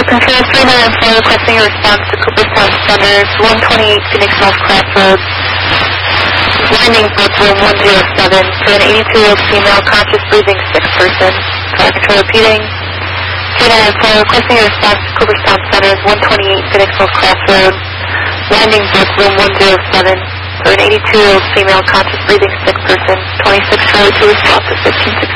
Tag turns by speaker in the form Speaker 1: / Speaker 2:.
Speaker 1: Control 394 requesting a response to Cooperstown Centers, 128 Phoenix North Crossroads. Landing book room 107 for an 82-year-old female, conscious breathing, sick person. Fire Control repeating. 394 requesting a response to Cooperstown Centers, 128 Phoenix North Crossroads. Landing book room 107 for an 82-year-old female, conscious breathing, sick person. 26 Charlie 2 response to 1516.